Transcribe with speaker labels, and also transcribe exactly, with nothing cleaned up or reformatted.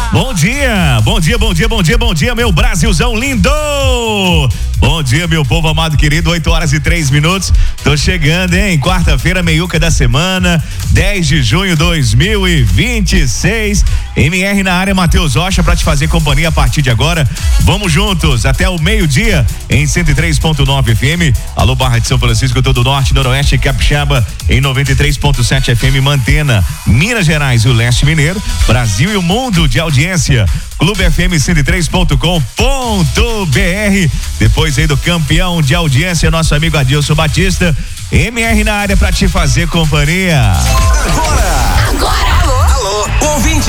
Speaker 1: Bom dia, bom dia, bom dia, bom dia, bom dia, meu Brasilzão lindo! Bom dia, meu povo amado querido, oito horas e três minutos. Tô chegando, hein? Quarta-feira, meiuca da semana, dez de junho de dois mil e vinte e seis. M R na área, Matheus Rocha, pra te fazer companhia a partir de agora. Vamos juntos até o meio-dia em cento e três ponto nove F M. Alô, Barra de São Francisco, todo o norte, noroeste e Capixaba em noventa e três ponto sete F M. Mantena, Minas Gerais e o leste mineiro, Brasil e o mundo de audiência. Clube F M cento e três ponto com ponto B R. Depois aí do campeão de audiência, nosso amigo Adilson Batista. M R na área pra te fazer companhia.
Speaker 2: Agora! Agora! Alô, alô, ouvinte.